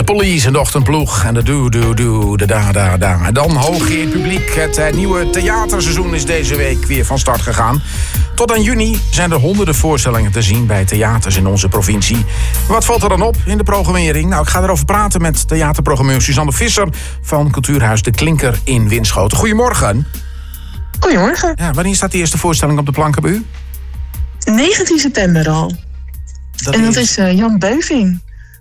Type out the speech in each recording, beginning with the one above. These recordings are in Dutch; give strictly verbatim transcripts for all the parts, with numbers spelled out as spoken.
Police en de Ochtendploeg en de doe, doe, doe, de da, da, da. En dan hoog in het publiek. Het uh, nieuwe theaterseizoen is deze week weer van start gegaan. Tot aan juni zijn er honderden voorstellingen te zien bij theaters in onze provincie. Wat valt er dan op in de programmering? Nou, ik ga erover praten met theaterprogrammeur Suzanne Visser van Cultuurhuis De Klinker in Winschoten. Goedemorgen. Goedemorgen. Ja, wanneer staat de eerste voorstelling op de planken bij u? negentien september al. Dat en dat is, is uh, Jan Beuving.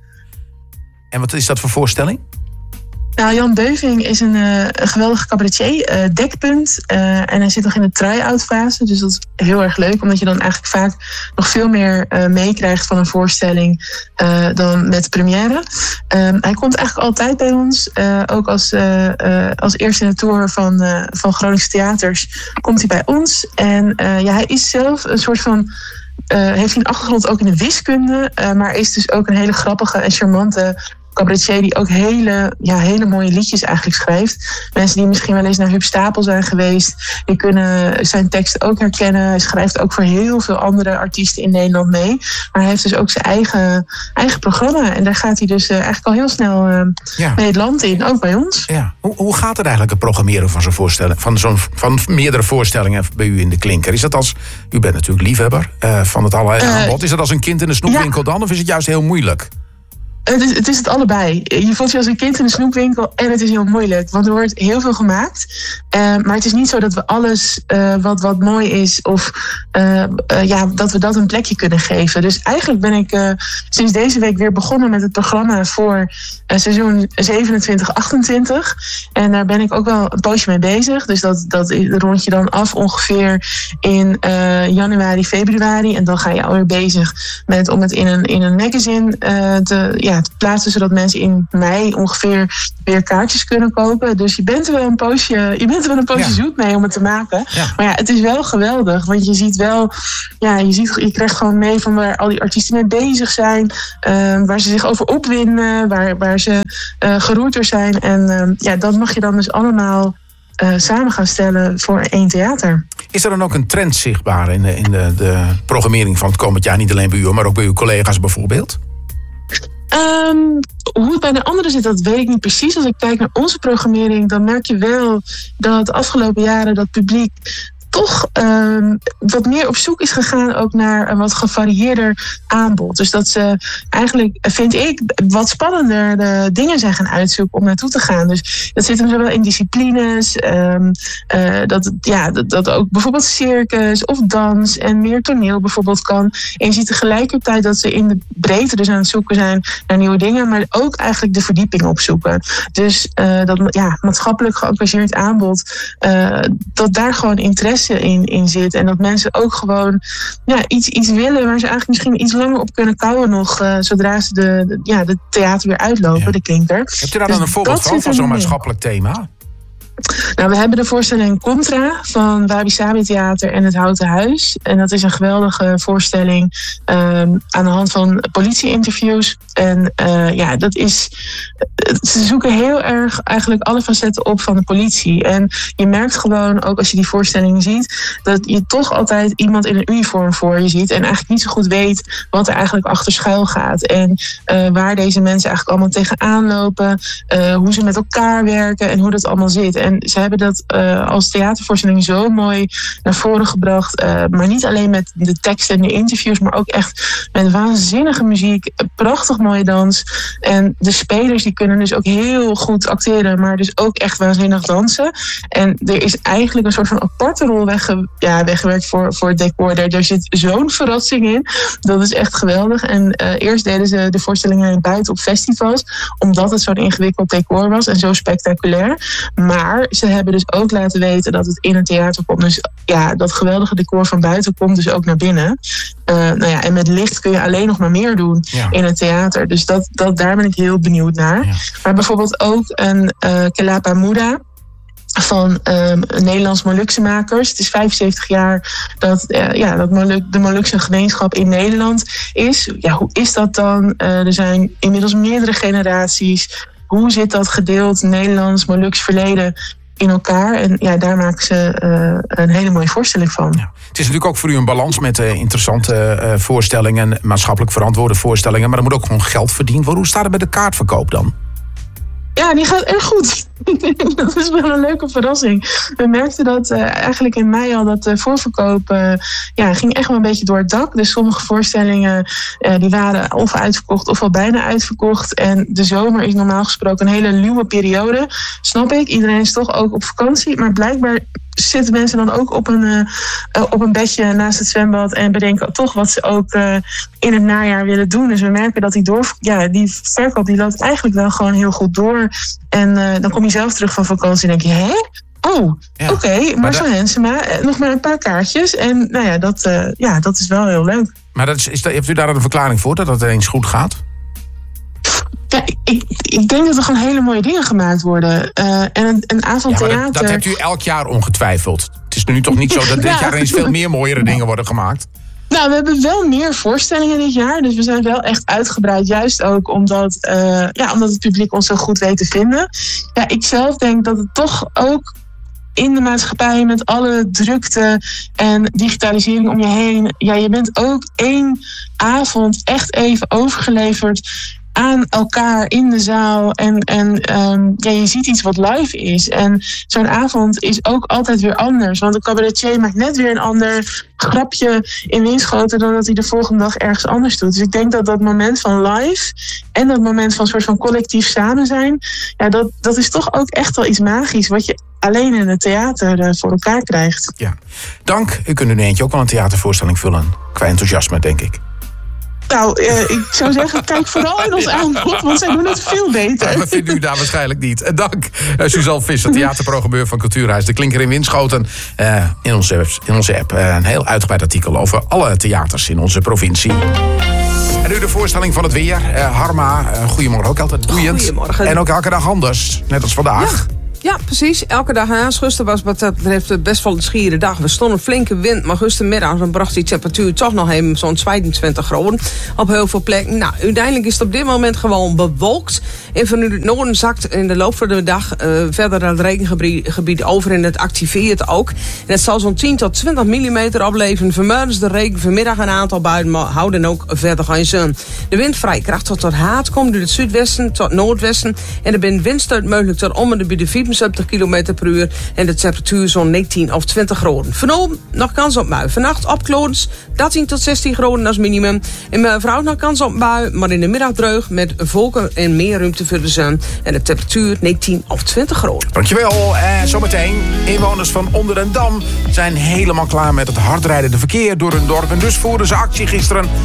En wat is dat voor voorstelling? Nou, Jan Beuving is een, uh, een geweldige cabaretier, uh, dekpunt. Uh, en hij zit nog in de try-out fase. Dus dat is heel erg leuk, omdat je dan eigenlijk vaak nog veel meer uh, meekrijgt van een voorstelling uh, dan met de première. Um, hij komt eigenlijk altijd bij ons. Uh, ook als, uh, uh, als eerste in de tour van, uh, van Groningse Theaters komt hij bij ons. En uh, ja, hij is zelf een soort van... Uh, heeft een achtergrond ook in de wiskunde, uh, maar is dus ook een hele grappige en charmante cabaretier die ook hele, ja, hele mooie liedjes eigenlijk schrijft. Mensen die misschien wel eens naar Huub Stapel zijn geweest, die kunnen zijn tekst ook herkennen. Hij schrijft ook voor heel veel andere artiesten in Nederland mee. Maar hij heeft dus ook zijn eigen, eigen programma. En daar gaat hij dus uh, eigenlijk al heel snel uh, ja. mee het land in, ook bij ons. Ja. Hoe, hoe gaat het eigenlijk, het programmeren van zo'n voorstelling, van, zo'n, van meerdere voorstellingen bij u in de Klinker? Is dat als, u bent natuurlijk liefhebber uh, van het allerlei uh, aanbod. Is dat als een kind in de snoepwinkel ja. dan, of is het juist heel moeilijk? Het is, het is het allebei. Je voelt je als een kind in een snoepwinkel en het is heel moeilijk. Want er wordt heel veel gemaakt. Uh, maar het is niet zo dat we alles uh, wat, wat mooi is... of uh, uh, ja, dat we dat een plekje kunnen geven. Dus eigenlijk ben ik uh, sinds deze week weer begonnen met het programma... voor uh, seizoen zevenentwintig achtentwintig. En daar ben ik ook wel een poosje mee bezig. Dus dat, dat rond je dan af ongeveer in uh, januari, februari. En dan ga je alweer bezig met om het in een, in een magazine uh, te... Ja, te plaatsen, zodat mensen in mei ongeveer weer kaartjes kunnen kopen. Dus je bent er wel een poosje, je bent er wel een poosje ja. zoet mee om het te maken. Ja. Maar ja, het is wel geweldig, want je ziet wel, ja, je ziet, je krijgt gewoon mee van waar al die artiesten mee bezig zijn, uh, waar ze zich over opwinden, waar, waar ze uh, geroerd door zijn. En uh, ja, dat mag je dan dus allemaal Uh, samen gaan stellen voor één theater. Is er dan ook een trend zichtbaar in de, in de, de programmering van het komend jaar? Niet alleen bij u, maar ook bij uw collega's bijvoorbeeld? Um, hoe het bij de anderen zit, dat weet ik niet precies. Als ik kijk naar onze programmering, dan merk je wel dat de afgelopen jaren dat publiek toch um, wat meer op zoek is gegaan ook naar een wat gevarieerder aanbod. Dus dat ze eigenlijk, vind ik, wat spannender de dingen zijn gaan uitzoeken om naartoe te gaan. Dus dat zit hem zowel in disciplines, um, uh, dat, ja, dat, dat ook bijvoorbeeld circus of dans en meer toneel bijvoorbeeld kan. En je ziet tegelijkertijd dat ze in de breedte dus aan het zoeken zijn naar nieuwe dingen, maar ook eigenlijk de verdieping opzoeken. Dus uh, dat ja, maatschappelijk geëngageerd aanbod, uh, dat daar gewoon interesse In, in zit. En dat mensen ook gewoon ja, iets, iets willen waar ze eigenlijk misschien iets langer op kunnen kouwen nog, uh, zodra ze de, de, ja, de theater weer uitlopen, ja. de Klinker. Hebt u daar dan dus een voorbeeld van, van zo'n maatschappelijk thema? Nou, we hebben de voorstelling Contra van Wabi Sabi Theater en het Houten Huis. En dat is een geweldige voorstelling um, aan de hand van politie-interviews. En uh, ja, dat is... Ze zoeken heel erg eigenlijk alle facetten op van de politie. En je merkt gewoon, ook als je die voorstelling ziet, dat je toch altijd iemand in een uniform voor je ziet en eigenlijk niet zo goed weet wat er eigenlijk achter schuil gaat. En uh, waar deze mensen eigenlijk allemaal tegenaan lopen, uh, hoe ze met elkaar werken en hoe dat allemaal zit. En ze hebben dat uh, als theatervoorstelling zo mooi naar voren gebracht. Uh, maar niet alleen met de tekst en de interviews, maar ook echt met waanzinnige muziek, prachtig mooie dans. En de spelers die kunnen dus ook heel goed acteren, maar dus ook echt waanzinnig dansen. En er is eigenlijk een soort van aparte rol wegge- ja, weggewerkt voor, voor het decor. Er zit zo'n verrassing in. Dat is echt geweldig. En uh, eerst deden ze de voorstellingen buiten op festivals, omdat het zo'n ingewikkeld decor was en zo spectaculair. Maar ze hebben dus ook laten weten dat het in een theater komt. Dus ja, dat geweldige decor van buiten komt dus ook naar binnen. Uh, nou ja, en met licht kun je alleen nog maar meer doen ja. in het theater. Dus dat, dat, daar ben ik heel benieuwd naar. Ja. Maar bijvoorbeeld ook een uh, Kelapa Muda van um, Nederlands Molukse makers. Het is vijfenzeventig jaar dat, uh, ja, dat Moluk, de Molukse gemeenschap in Nederland is. Ja, hoe is dat dan? Uh, er zijn inmiddels meerdere generaties. Hoe zit dat gedeeld Nederlands Moluks verleden in elkaar. En ja, daar maken ze uh, een hele mooie voorstelling van. Ja. Het is natuurlijk ook voor u een balans met uh, interessante uh, voorstellingen, maatschappelijk verantwoorde voorstellingen, maar er moet ook gewoon geld verdiend worden. Hoe staat het met de kaartverkoop dan? Ja, die gaat erg goed. Dat is wel een leuke verrassing. We merkten dat uh, eigenlijk in mei al dat de voorverkoop uh, ja, ging echt wel een beetje door het dak. Dus sommige voorstellingen uh, die waren of uitverkocht of al bijna uitverkocht. En de zomer is normaal gesproken een hele luwe periode. Snap ik, iedereen is toch ook op vakantie. Maar blijkbaar zitten mensen dan ook op een, uh, uh, op een bedje naast het zwembad en bedenken toch wat ze ook uh, in het najaar willen doen. Dus we merken dat die, door, ja, die verkoop die loopt eigenlijk wel gewoon heel goed door. En uh, dan kom je zelf terug van vakantie en denk je, hè? Oh, ja, oké, okay, Marcel da- Hensema, nog maar een paar kaartjes. En nou ja, dat, uh, ja, dat is wel heel leuk. Maar dat is, is, heeft u daar een verklaring voor, dat het eens goed gaat? Ja, ik, ik denk dat er gewoon hele mooie dingen gemaakt worden. Uh, en een, een avondtheater... Ja, dat, dat hebt u elk jaar ongetwijfeld. Het is nu toch niet zo dat dit ja. jaar eens veel meer mooiere dingen worden gemaakt? Nou, we hebben wel meer voorstellingen dit jaar. Dus we zijn wel echt uitgebreid. Juist ook omdat, uh, ja, omdat het publiek ons zo goed weet te vinden. Ja, ik zelf denk dat het toch ook in de maatschappij met alle drukte en digitalisering om je heen. Ja, je bent ook één avond echt even overgeleverd aan elkaar in de zaal. En, en um, ja, je ziet iets wat live is. En zo'n avond is ook altijd weer anders. Want een cabaretier maakt net weer een ander grapje in Winschoten dan dat hij de volgende dag ergens anders doet. Dus ik denk dat dat moment van live en dat moment van een soort van collectief samen zijn, ja, dat, dat is toch ook echt wel iets magisch wat je alleen in het theater uh, voor elkaar krijgt. Ja. Dank. U kunt in eentje ook wel een theatervoorstelling vullen. Qua enthousiasme, denk ik. Nou, uh, ik zou zeggen, kijk vooral in ons aanbod, want zij doen het veel beter. Ja, dat vindt u daar waarschijnlijk niet. Dank, uh, Suzanne Visser, theaterprogrammeur van Cultuurhuis De Klinker in Winschoten. Uh, in onze, in onze app uh, een heel uitgebreid artikel over alle theaters in onze provincie. En nu de voorstelling van het weer. Uh, Harma, uh, goedemorgen, ook altijd boeiend. Goedemorgen. En ook elke dag anders, net als vandaag. Ja. Ja, precies. Elke dag aan. Gisteren was wat dat betreft best wel een schiere dag. We stonden flinke wind, maar gistermiddag dan bracht die temperatuur toch nog even zo'n tweeëntwintig graden op heel veel plekken. Nou, uiteindelijk is het op dit moment gewoon bewolkt. En vanuit het noorden zakt in de loop van de dag uh, verder het regengebied over en het activeert ook. En het zal zo'n tien tot twintig millimeter opleveren. Vanmiddag de regen, vanmiddag een aantal buien, maar houden ook verder geen zon. De wind vrij krachtig tot hard komt uit het zuidwesten tot noordwesten. En er zijn windstoot mogelijk tot om en bij de vierenzeventig kilometer per uur. En de temperatuur zo'n negentien of twintig graden. Vanavond nog kans op bui. Vannacht opklorens, dertien tot zestien graden als minimum. En mijn vrouw nog kans op bui, maar in de middag dreug met wolken en meer ruimte voor de zon. En de temperatuur negentien of twintig graden. Dankjewel. En zometeen, inwoners van Onderdendam zijn helemaal klaar met het hardrijdende verkeer door hun dorp. En dus voerden ze actie gisteren